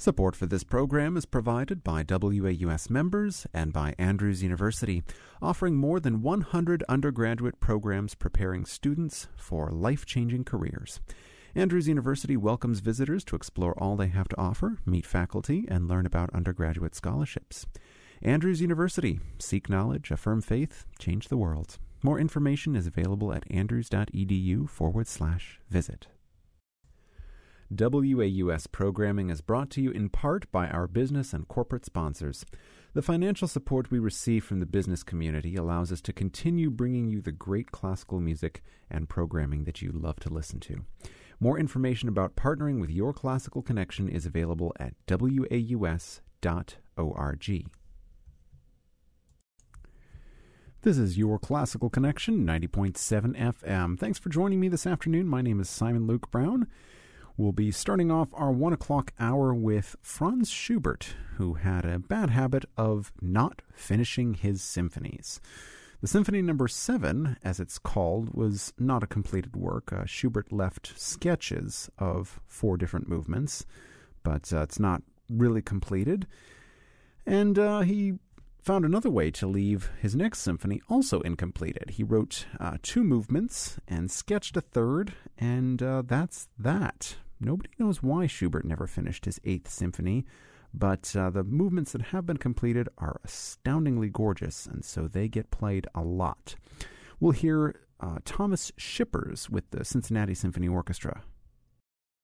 Support for this program is provided by WAUS members and by Andrews University, offering more than 100 undergraduate programs preparing students for life-changing careers. Andrews University welcomes visitors to explore all they have to offer, meet faculty, and learn about undergraduate scholarships. Andrews University. Seek knowledge, affirm faith, change the world. More information is available at andrews.edu/visit. WAUS programming is brought to you in part by our business and corporate sponsors. The financial support we receive from the business community allows us to continue bringing you the great classical music and programming that you love to listen to. More information about partnering with Your Classical Connection is available at waus.org. This is Your Classical Connection, 90.7 FM. Thanks for joining me this afternoon. My name is Simon Luke Brown. We'll be starting off our 1 o'clock hour with Franz Schubert, who had a bad habit of not finishing his symphonies. The Symphony No. 7, as it's called, was not a completed work. Schubert left sketches of 4 different movements, but it's not really completed. And he found another way to leave his next symphony also incompleted. He wrote 2 movements and sketched a third, and that's that. Nobody knows why Schubert never finished his 8th symphony, but the movements that have been completed are astoundingly gorgeous, and so they get played a lot. We'll hear Thomas Shippers with the Cincinnati Symphony Orchestra.